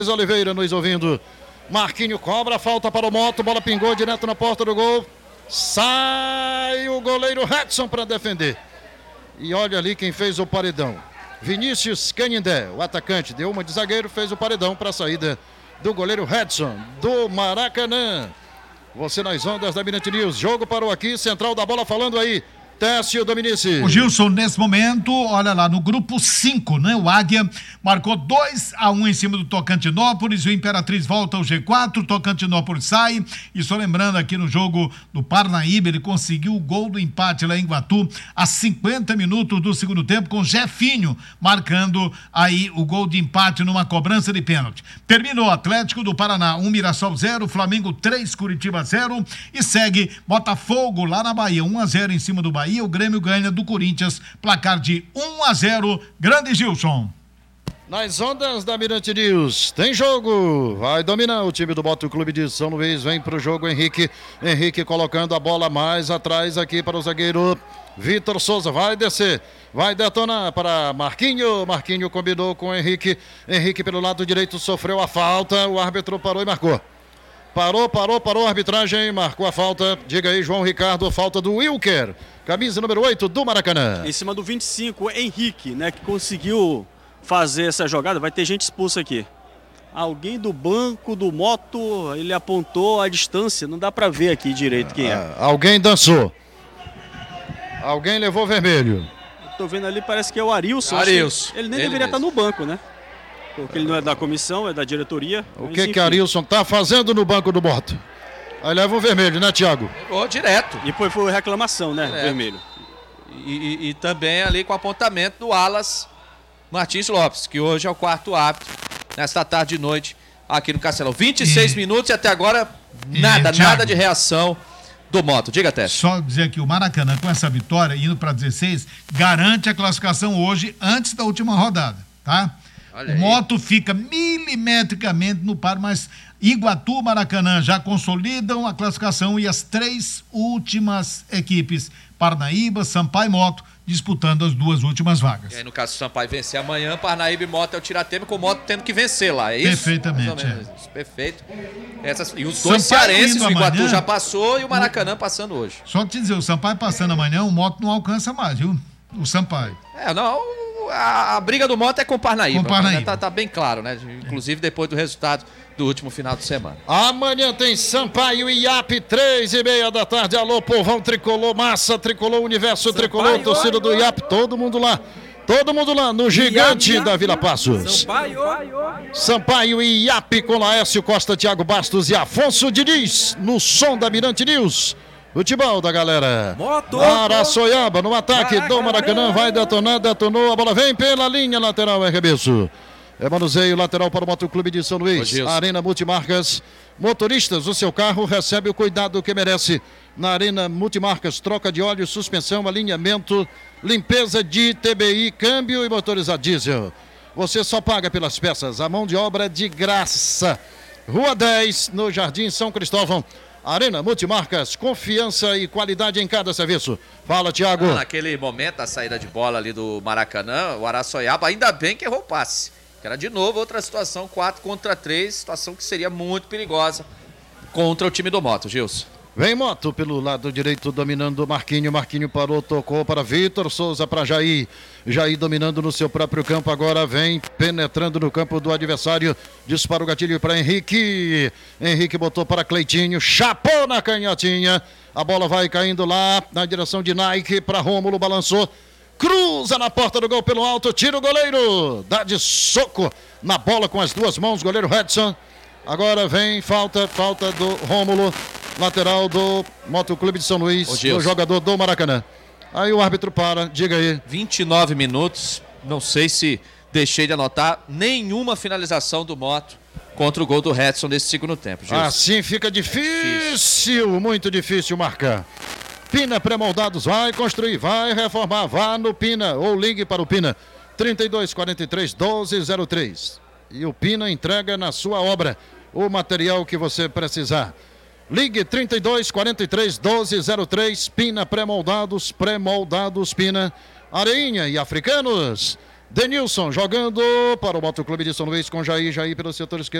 Oliveira nos ouvindo. Marquinho cobra, falta para o Moto, bola pingou direto na porta do gol. Sai o goleiro Edson para defender. E olha ali quem fez o paredão. Vinícius Canindé, o atacante, deu uma de zagueiro, fez o paredão para a saída do goleiro Edson, do Maracanã. Você nas ondas da Mirante News. Jogo parou aqui, central da bola falando aí. Técio Dominici. O Gilson, nesse momento, olha lá, no grupo 5, né? O Águia marcou 2-1 em cima do Tocantinópolis, o Imperatriz volta ao G4, o Tocantinópolis sai, e só lembrando aqui no jogo do Parnaíba, ele conseguiu o gol do empate lá em Iguatu, a 50 minutos do segundo tempo, com Jefinho marcando aí o gol de empate numa cobrança de pênalti. Terminou o Atlético do Paraná 1, Mirassol 0, Flamengo 3, Curitiba 0, e segue Botafogo lá na Bahia, 1-0 em cima do Bahia. O Grêmio ganha do Corinthians, placar de 1-0, grande Gilson. Nas ondas da Mirante News, tem jogo, vai dominar o time do Moto Clube de São Luís, vem pro jogo Henrique colocando a bola mais atrás aqui para o zagueiro Vitor Souza, vai descer, vai detonar para Marquinho combinou com Henrique pelo lado direito sofreu a falta, o árbitro parou e marcou. Parou a arbitragem, marcou a falta. Diga aí, João Ricardo, falta do Wilker, camisa número 8 do Maracanã. Em cima do 25, Henrique, né, que conseguiu fazer essa jogada. Vai ter gente expulsa aqui. Alguém do banco do Moto, ele apontou a distância, não dá pra ver aqui direito quem é. Alguém dançou. Alguém levou vermelho. Tô vendo ali, parece que é o Arilson. Ele nem deveria estar no banco, né? Porque ele não é da comissão, é da diretoria. O que Arilson tá fazendo no banco do Moto? Aí leva o vermelho, né, Thiago? Levou direto. E foi reclamação, né, direto. Vermelho. E também ali com o apontamento do Alas Martins Lopes, que hoje é o quarto árbitro nesta tarde e noite aqui no Castelão. 26 minutos e até agora nada de reação do Moto. Diga até. Só dizer que o Maracanã, com essa vitória, indo para 16, garante a classificação hoje, antes da última rodada, tá? O Moto fica milimetricamente no par, mas Iguatu, Maracanã já consolidam a classificação e as 3 últimas equipes, Parnaíba, Sampaio e Moto, disputando as 2 últimas vagas. E aí, no caso, o Sampaio vencer amanhã, Parnaíba e Moto é o tiratema, com o Moto tendo que vencer lá, é isso? Perfeitamente. Perfeito. E os dois cearenses, o Iguatu amanhã, já passou e o Maracanã passando hoje. Só te dizer, o Sampaio passando amanhã, o Moto não alcança mais, viu? O Sampaio. A briga do Moto é com o Parnaíba. Tá bem claro, né? Inclusive depois do resultado do último final de semana. Amanhã tem Sampaio e IAP, 3:30 da tarde. Alô, povão tricolor, massa tricolor, universo Sampaio, tricolor, torcida do IAP, todo mundo lá no gigante da Vila Passos. Sampaio e IAP com Laércio Costa, Thiago Bastos e Afonso Diniz, no som da Mirante News. Futebol da galera. Araçoiaba no ataque do Maracanã, vai detonou, a bola vem pela linha lateral, é arremesso. É manuseio lateral para o Moto Clube de São Luís. Arena Multimarcas. Motoristas, o seu carro recebe o cuidado que merece. Na Arena Multimarcas, troca de óleo, suspensão, alinhamento, limpeza de TBI, câmbio e motores a diesel. Você só paga pelas peças, a mão de obra é de graça. Rua 10, no Jardim São Cristóvão. Arena Multimarcas, confiança e qualidade em cada serviço. Fala, Thiago. Naquele momento, a saída de bola ali do Maracanã, o Araçoiaba, ainda bem que errou o passe. Que era de novo outra situação, 4 contra 3, situação que seria muito perigosa contra o time do Moto, Gilson. Vem Moto pelo lado direito, dominando Marquinho parou, tocou para Vitor Souza, para Jair dominando no seu próprio campo, agora vem penetrando no campo do adversário, dispara o gatilho para Henrique botou para Cleitinho, chapou na canhotinha, a bola vai caindo lá na direção de Nike, para Rômulo, balançou, cruza na porta do gol pelo alto, tira o goleiro, dá de soco na bola com as 2 mãos, goleiro Edson. Agora vem falta do Rômulo, lateral do Moto Clube de São Luís, o jogador do Maracanã. Aí o árbitro para, diga aí. 29 minutos, não sei se deixei de anotar, nenhuma finalização do Moto contra o gol do Edson nesse segundo tempo, Gilson. Assim fica difícil, muito difícil marcar. Pina Pré-Moldados vai construir, vai reformar, vá no Pina ou ligue para o Pina, 3243-1203. E o Pina entrega na sua obra o material que você precisar. Ligue 3243-1203, Pina Pré-Moldados Pina, Areinha e Africanos. Denilson jogando para o Motoclube de São Luís com Jair pelo setor esquerdo.